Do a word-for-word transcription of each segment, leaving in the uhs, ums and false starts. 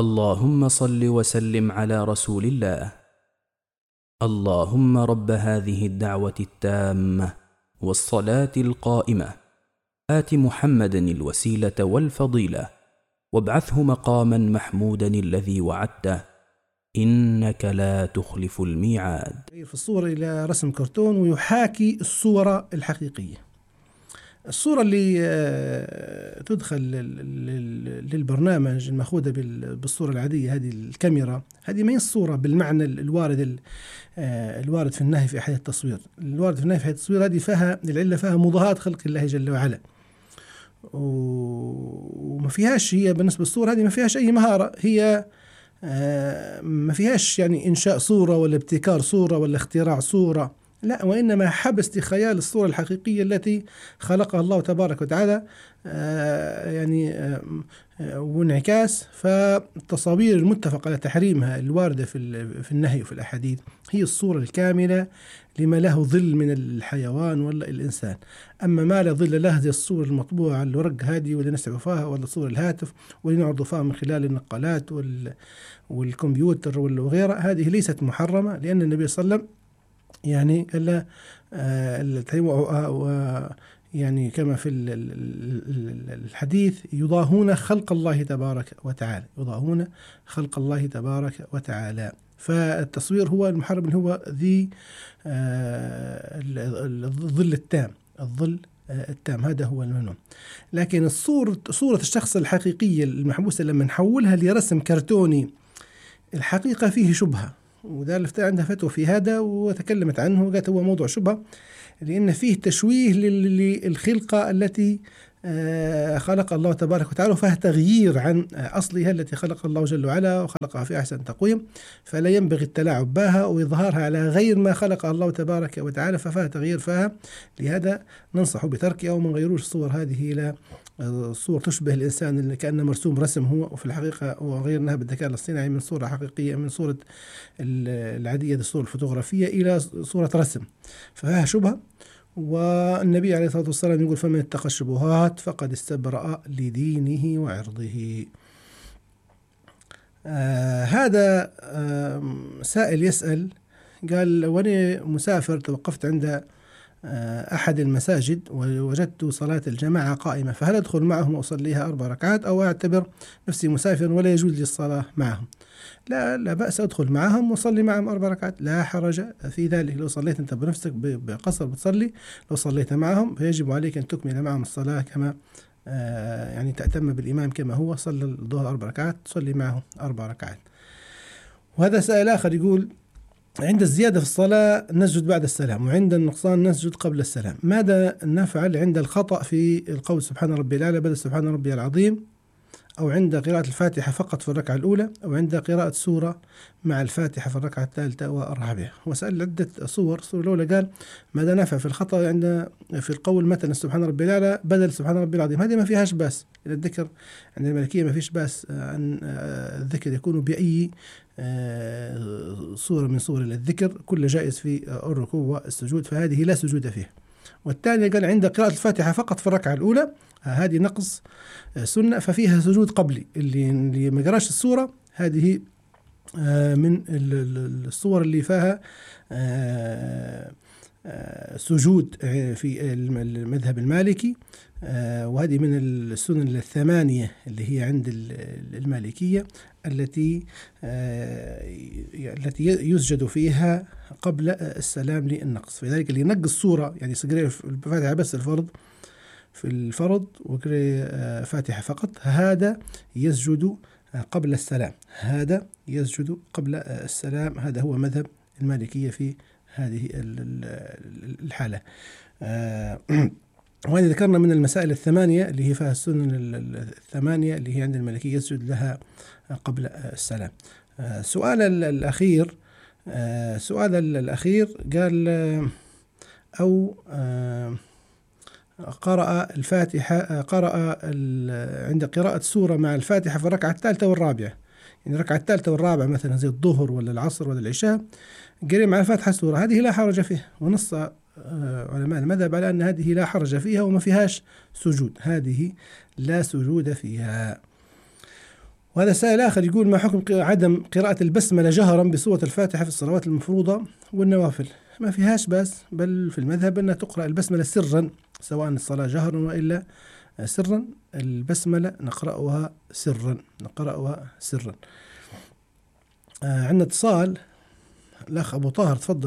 اللهم صل وسلم على رسول الله. اللهم رب هذه الدعوة التامة والصلاة القائمة آت محمدا الوسيلة والفضيلة وابعثه مقاما محمودا الذي وعدته إنك لا تخلف الميعاد. في الصورة إلى رسم كرتون ويحاكي الصورة الحقيقية. الصورة اللي تدخل للبرنامج المأخوذة بالصورة العادية، هذه الكاميرا، هذه ما هي الصورة بالمعنى الوارد الوارد في النهي في أحياء التصوير. الوارد في النهي في أحياء التصوير هذه فيها العلة فيها مضاهاة خلق الله جل وعلا، وما فيهاش هي بالنسبة للصورة هذه ما فيهاش أي مهارة، هي ما فيهاش يعني إنشاء صورة ولا ابتكار صورة ولا اختراع صورة، لا، وإنما حبس لخيال الصورة الحقيقية التي خلقها الله تبارك وتعالى يعني وانعكاس. فالتصاوير المتفق على تحريمها الواردة في في النهي وفي الأحاديث هي الصورة الكاملة لما له ظل من الحيوان ولا الإنسان. أما ما لا ظل له زي الصورة المطبوعة على الورق هذه واللي نسعى فيها ولا صور الهاتف واللي نعرض فيها من خلال النقالات والكمبيوتر وغيرها، هذه ليست محرمة، لأن النبي صلى الله عليه وسلم يعني قال له آه يعني كما في الحديث يضاهون خلق الله تبارك وتعالى، يضاهون خلق الله تبارك وتعالى. فالتصوير هو المحرم اللي هو ذي آه الظل التام، الظل التام هذا هو الممنوع. لكن الصورة صورة الشخص الحقيقية المحبوسة لما نحولها لرسم كرتوني الحقيقة فيه شبهة، وده اللي عندها فتوى في هذا وتكلمت عنه وقالت هو موضوع شبهة، لأن فيه تشويه للخلقة التي خلق الله تبارك وتعالى، فيها تغيير عن أصلها التي خلق الله جل وعلا وخلقها في أحسن تقويم، فلا ينبغي التلاعب بها وإظهارها على غير ما خلق الله تبارك وتعالى، ففيها تغيير فيها. لهذا ننصح بتركها وما نغيروش الصور هذه إلى صور تشبه الإنسان اللي كأنه مرسوم رسم هو، وفي الحقيقة وغيرناها بالذكاء الاصطناعي من صورة حقيقية، من صورة العادية الصورة الفوتوغرافية إلى صورة رسم، فيها شبهة. والنبي عليه الصلاة والسلام يقول فمن اتقى الشبهات فقد استبرأ لدينه وعرضه. آه هذا آه سائل يسأل قال وأنا مسافر توقفت عند آه أحد المساجد ووجدت صلاة الجماعة قائمة، فهل أدخل معهم وأصليها أربع ركعات أو أعتبر نفسي مسافر ولا يجوز لي الصلاة معهم؟ لا لا بأس، أدخل معهم وصلي معهم أربع ركعات، لا حرج في ذلك. لو صليت أنت بنفسك بقصر بتصلي، لو صليت معهم فيجب عليك أن تكمل معهم الصلاة كما آه يعني تأتم بالإمام كما هو صلى الظهر أربع ركعات تصلي معه أربع ركعات. وهذا سائل آخر يقول عند الزيادة في الصلاة نسجد بعد السلام، وعند النقصان نسجد قبل السلام، ماذا نفعل عند الخطأ في القول سبحان ربي الأعلى بدل سبحان ربي العظيم، أو عند قراءة الفاتحة فقط في الركعة الأولى، أو عند قراءة سورة مع الفاتحة في الركعة الثالثة والرابعة؟ وسأل عدة صور. الصورة الأولى قال ماذا نفعل في الخطأ عند في القول مثلا سبحان ربي الأعلى بدل سبحان ربي العظيم؟ هذه ما فيهاش باس، الذكر عند المالكية ما فيش باس أن الذكر يكون بأي صورة من صور الذكر، كل جائز في الركوع والسجود، فهذه لا سجود فيها. والثانية قال عند قراءة الفاتحة فقط في الركعة الأولى، هذه نقص سنة ففيها سجود قبلي، اللي اللي ما قراش السورة هذه من الصور اللي فيها سجود في المذهب المالكي، وهذه من السنن الثمانية اللي هي عند المالكية التي التي يسجد فيها قبل السلام للنقص. فلذلك اللي ينقص صورة يعني سجري الفاتحة بس الفرض في الفرض وقرأ فاتحة فقط، هذا يسجد قبل السلام، هذا يسجد قبل السلام، هذا هو مذهب المالكية في هذه الحالة. وهذه ذكرنا من المسائل الثمانية اللي هي فيها السنن الثمانية اللي هي عند المالكية يسجد لها قبل السلام. سؤال الأخير سؤال الأخير قال أو قرأ الفاتحة قرأ عند قراءة سورة مع الفاتحة في الركعة الثالثة والرابعة، يعني الركعة الثالثة والرابعة مثلا زي الظهر ولا العصر ولا العشاء قرأ مع الفاتحة سورة، هذه لا حرج فيها، ونص علماء المذهب على أن هذه لا حرج فيها وما فيهاش سجود، هذه لا سجود فيها. وهذا سائل آخر يقول: ما حكم عدم قراءة البسملة جهرا بسورة الفاتحة في الصلوات المفروضة والنوافل؟ ما فيهاش بس، بل في المذهب أنها تقرأ البسملة سرا، سواء الصلاة جهرا وإلا سرا. البسملة نقرأها سرا، نقرأها سرا. آه عندنا اتصال، الأخ أبو طاهر، تفضل.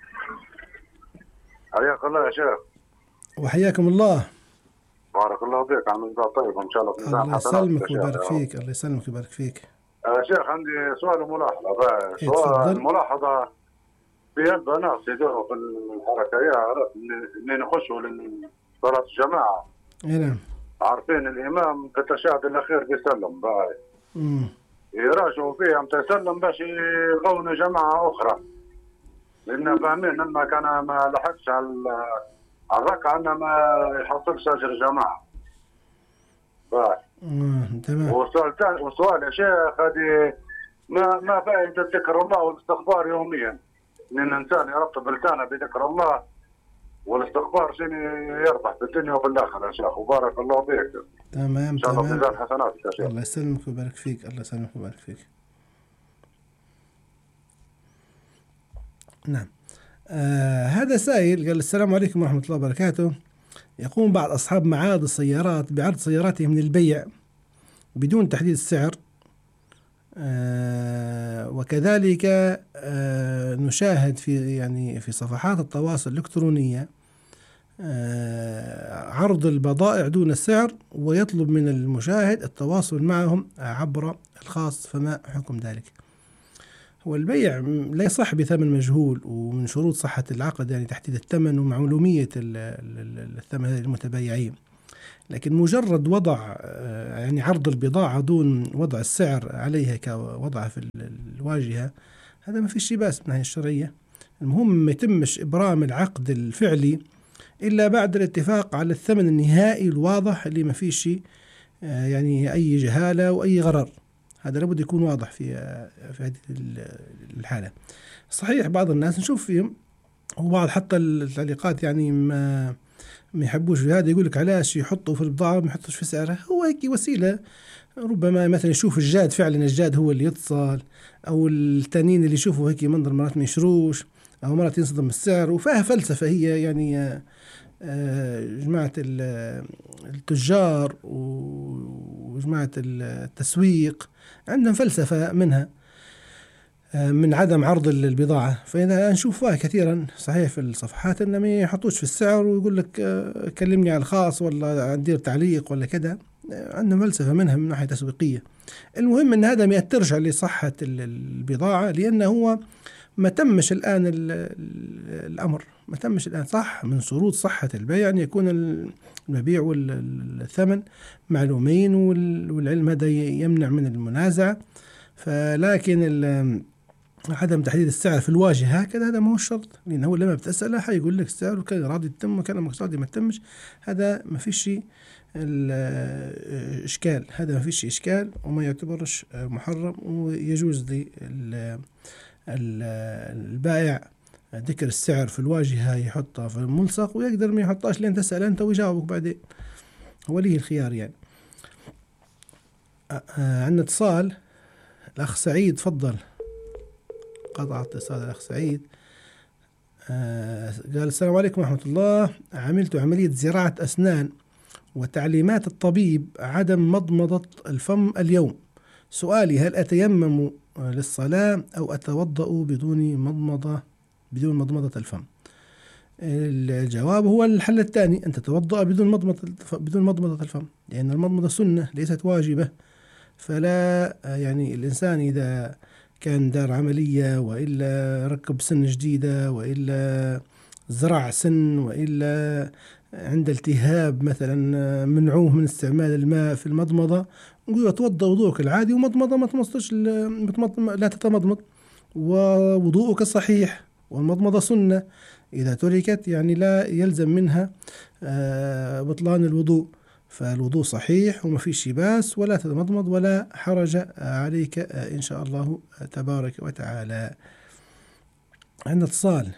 حياك الله يا شيخ. وحياكم الله. بارك الله فيك. عامل طيب إن شاء الله. في الله يسلمك ويبارك فيك. الله يسلمك ويبارك فيك. يا شيخ عندي سؤال وملاحظة. إيه سؤال ملاحظة، في البنات يدوروا في الحركة يا إني نخشوا لصلاة الجماعة. نعم. عارفين الإمام في التشهد الأخير بيسلم باي. امم يراجعوا فيهم تسلم باش يقوموا جماعة أخرى، لأن فاهمين أن كان ما لحقش على الركعة أن ما يحصلش أجر جماعة. باي. امم تمام. والسؤال ثاني، والسؤال يا شيخ، هذه ما ما فائدة ذكر الله والاستغفار يوميا؟ لأن الإنسان يرتب لسانه بذكر الله والاستغفار شنو يربح في الدنيا وفي الآخرة يا شيخ. وبارك الله فيك. تمام. إن شاء الله في ميزان حسناتك يا شيخ. الله يسلمك ويبارك فيك. الله يسلمك ويبارك فيك. نعم. آه هذا سائل قال: السلام عليكم ورحمة الله وبركاته. يقوم بعض أصحاب معارض السيارات بعرض سياراتهم للبيع بدون تحديد السعر، آه وكذلك آه نشاهد في يعني في صفحات التواصل الإلكترونية آه عرض البضائع دون السعر، ويطلب من المشاهد التواصل معهم عبر الخاص، فما حكم ذلك؟ هو البيع لا يصح بثمن مجهول، ومن شروط صحة العقد يعني تحديد الثمن ومعلومية الثمن للمتبايعين، لكن مجرد وضع يعني عرض البضاعة دون وضع السعر عليها كوضعها في الواجهة، هذا ما فيش بأس من الناحية الشرعية. المهم ما يتمش إبرام العقد الفعلي إلا بعد الاتفاق على الثمن النهائي الواضح اللي ما فيش يعني أي جهالة وأي غرر. هذا لابد يكون واضح في في هذه الحالة. صحيح بعض الناس نشوف فيهم وبعض حتى التعليقات يعني ما ما يحبوش في هذا، يقول لك علاش يحطوا في البضاعة ما يحطوش في سعرها. هو هيك وسيلة، ربما مثلا يشوف الجاد، فعلا الجاد هو اللي يتصل، أو التانيين اللي يشوفوا هيك منظر مرات ما يشروش، أو مرات ينصدم السعر. وفيها فلسفة هي يعني جماعة التجار وجماعة التسويق عندهم فلسفة منها من عدم عرض البضاعة. فإذا نشوفها كثيرا صحيح في الصفحات إن ما يحطوش في السعر ويقول لك كلمني على الخاص ولا ندير تعليق ولا كذا، عندهم فلسفة منها من ناحية تسويقية. المهم إن هذا ما يأثرش على صحة البضاعة، لأنه هو ما تمش الآن الأمر، ما تمش الآن. صح، من شروط صحة البيع أن يكون المبيع والثمن معلومين، والعلم هذا يمنع من المنازعة. فلكن عدم تحديد السعر في الواجهة هكذا هذا ما هو الشرط، لأنه لما بتسأله حيقول لك السعر وكان راضي يتم وكان مش راضي ما تمش. هذا ما فيش الإشكال، هذا ما فيش إشكال وما يعتبرش محرم، ويجوز للبائع ذكر السعر في الواجهة يحطها في الملصق، ويقدر ما يحطهاش لين تسأل أنت ويجاوبك بعدين، هو ليه الخيار يعني. عندنا اتصال، الأخ سعيد، تفضل. قطع اتصال الأخ سعيد. آه قال: السلام عليكم ورحمة الله. عملت عملية زراعة أسنان وتعليمات الطبيب عدم مضمضة الفم اليوم. سؤالي: هل أتيمم للصلاة أو أتوضأ بدون مضمضة بدون مضمضة الفم؟ الجواب هو الحل الثاني، أن تتوضأ بدون مضمضة بدون مضمضة الفم، لأن المضمضة سنة ليست واجبة. فلا يعني الإنسان إذا كان دار عملية وإلا ركب سن جديدة وإلا زرع سن وإلا عند التهاب مثلا منعوه من استعمال الماء في المضمضة، نقول توضأ وضوءك العادي ومضمضة ما تمصش لا تتمضمض، ووضوءك صحيح، والمضمضة سنة إذا تركت يعني لا يلزم منها بطلان الوضوء، فالوضوء صحيح وما فيش باس، ولا تتمضمض ولا حرج عليك إن شاء الله تبارك وتعالى. عندنا اتصال،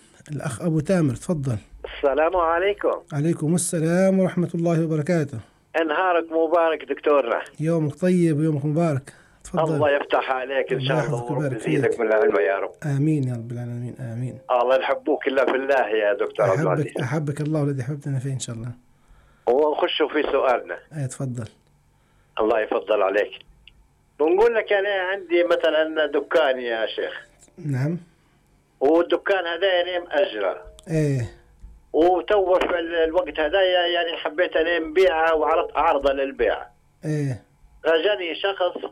الأخ أبو تامر، تفضل. السلام عليكم. عليكم السلام ورحمة الله وبركاته. نهارك مبارك دكتورنا. يومك طيب ويومك مبارك. تفضل. الله يفتح عليك ان شاء الله ورب يزيدك من العلم يا رب. امين يا رب العالمين امين. الله نحبوك الا في الله يا دكتور عبد العزيز. احبك احبك الله والذي احببتنا فيه ان شاء الله. ونخش في سؤالنا. ايه تفضل. الله يفضل عليك. بنقول لك انا عندي مثلا دكان يا شيخ. نعم. والدكان هذا مأجره. ايه. وتو في الوقت هذا يعني حبيت انا نبيعه وعرضت عرضه للبيع. ايه. فجاني شخص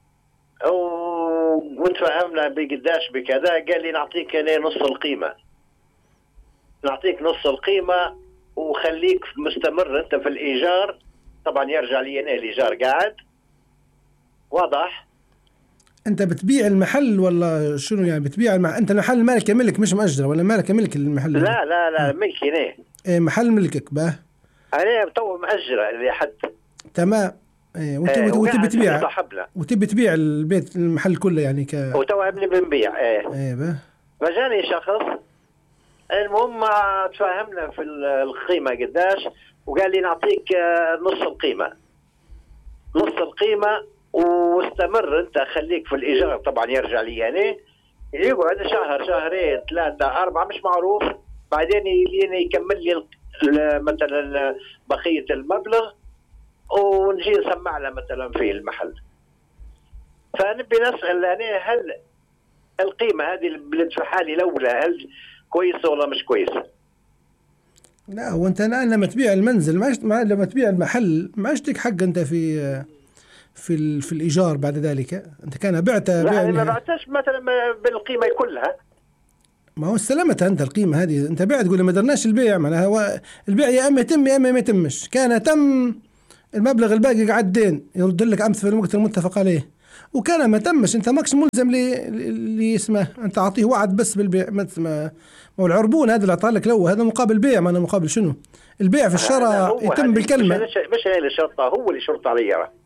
وتفاهمنا بقداش بكذا، قال لي نعطيك انا نص القيمه. نعطيك نص القيمه وخليك مستمر انت في الايجار. طبعا يرجع لي انا الايجار قاعد. واضح؟ انت بتبيع المحل ولا شنو يعني بتبيع المحل؟ انت المحل مالك ملك مش مأجر ولا مالك ملك المحل؟ لا لا لا ملكي انا. ايه محل ملكك باه؟ انا تو مأجره لحد. تمام. ايه وانت ايه وتبي تبيع وتبي تبيع البيت المحل كله يعني ك وتو ابني بنبيع. ايه ايه باه. فجاني شخص المهم تفاهمنا في القيمه قداش، وقال لي نعطيك نص القيمه. نص القيمه واستمر انت خليك في الايجار. طبعا يرجع لي يعني يقعد شهر شهرين ثلاثه اربعه مش معروف، بعدين يليني يكمل لي مثلا بقيه المبلغ ونجي نسمع له مثلا في المحل. فنبي نسال يعني هل القيمه هذه اللي ندفعها لي الاولى هل كويسه ولا مش كويسه؟ لا وانت الان لما تبيع المنزل ما لما تبيع المحل ما عشتك حق انت في في في الايجار بعد ذلك. انت كان بعته لا يعني ما بعتش مثلا بالقيمه كلها. ما هو استلمتها انت القيمه هذه، انت بعت تقول ما درناش البيع. معناها هو البيع يا اما يتم يا اما ما يتمش. كان تم المبلغ الباقي قاعد دين يرد لك امس في الوقت المتفق عليه، وكان ما تمش انت ماكش ملزم اللي اسمه انت اعطيه وعد بس بالبيع. ما هو العربون هذا اللي اعطاه لك لو هذا مقابل بيع. ما انا مقابل شنو؟ البيع في الشراء يتم بالكلمه. مش مش هي اللي شرطه، هو اللي شرط علي.